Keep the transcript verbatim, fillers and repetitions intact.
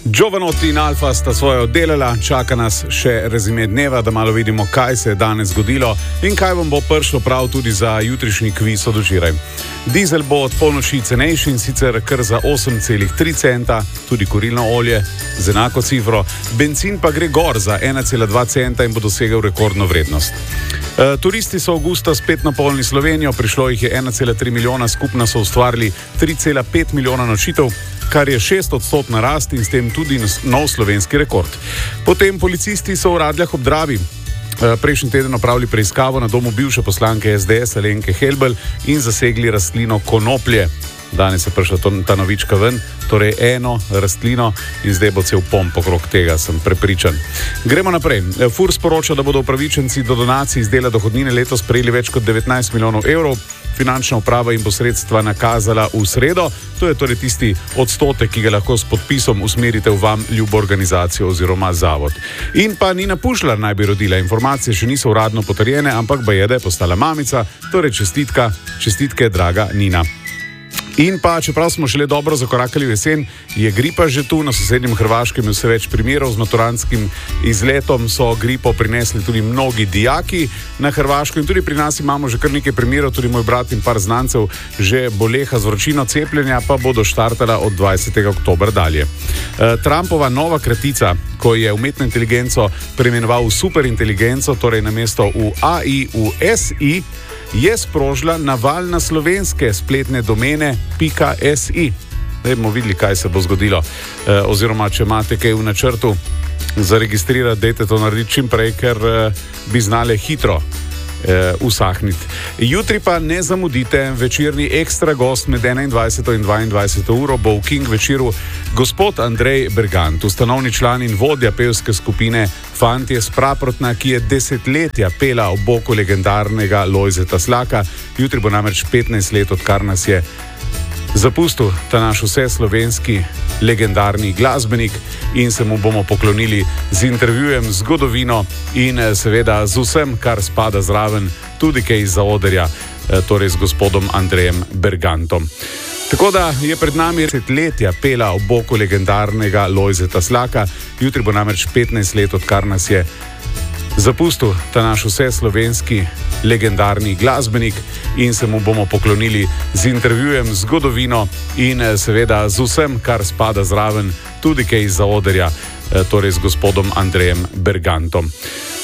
Giovanotti in Alfa sta svoje oddelala, čaka nas še rezime dneva, da malo vidimo, kaj se je danes zgodilo in kaj vam bo prišlo prav tudi za jutrišnji kviz od včeraj. Dizel bo od polnoči cenejši in sicer kar za osem celih tri centa, tudi kurilno olje z enako cifro, bencin pa gre gor za ena cela dva centa in bo dosegel rekordno vrednost. E, turisti so avgusta spet napolnili Slovenijo, prišlo jih je ena cela tri milijona, skupno so ustvarili tri cela pet milijona nočitev, kar je šest odstotna rast in s tem tudi nov slovenski rekord. Potem policisti so v Radljah ob Dravi prejšnji teden opravili preiskavo na domu bivše poslanke es de es Alenke Helbl in zasegli rastlino konoplje. Danes je prišla ta novička ven, torej eno rastlino in zdaj bo cel pomp okrog tega, sem prepričan. Gremo naprej. Furs poroča, da bodo upravičenci do donacij iz dela dohodnine letos prejeli več kot devetnajst milijonov evrov. Finančna uprava jim bo sredstva nakazala v sredo. To je torej tisti odstotek, ki ga lahko s podpisom usmerite v vam ljubo organizacijo oziroma zavod. In pa Nina Pušlar naj bi rodila. Informacije še niso uradno potrjene, ampak baje, da je postala mamica. Torej čestitka, čestitke, draga Nina. In pa, čeprav smo šele dobro zakorakali v jesen, je gripa že tu. Na sosednjem Hrvaškem je vse več primerov. Z maturantskim izletom so gripo prinesli tudi mnogi dijaki na Hrvaško in tudi pri nas imamo že kar nekaj primerov, tudi moj brat in par znancev že boleha z vročino, cepljenja pa bodo štartala od dvajsetega oktobra dalje. E, Trumpova nova kratica, ko je umetno inteligenco preimenoval v superinteligenco, torej namesto v a i v es i, je sprožila naval na slovenske spletne domene .si. Zdaj bomo videli, kaj se bo zgodilo. E, oziroma, če imate kaj v načrtu zaregistrirati, dajte to narediti čim prej, ker e, bi znale hitro e, usahniti. Jutri pa ne zamudite, večerni ekstra gost med enaindvajseto in dvaindvajseto uro bo v King večeru gospod Andrej Bergant, ustanovni član in vodja pevske skupine Fantje s Praprotna, ki je desetletja pela ob boku legendarnega Lojzeta Slaka. Jutri bo namreč petnajst let, odkar nas je zapustil ta naš vseslovenski legendarni glasbenik in se mu bomo poklonili z intervjujem, z zgodovino in seveda z vsem, kar spada zraven, tudi kaj iz zaodrja, torej z gospodom Andrejem Bergantom. Tako da je pred nami desetletja pela ob boku legendarnega Lojzeta Slaka. Jutri bo namreč petnajst let, odkar nas je zapustil ta naš vseslovenski legendarni glasbenik in se mu bomo poklonili z intervjujem, z zgodovino in seveda z vsem, kar spada zraven, tudi kaj iz zaodrja, torej z gospodom Andrejem Bergantom.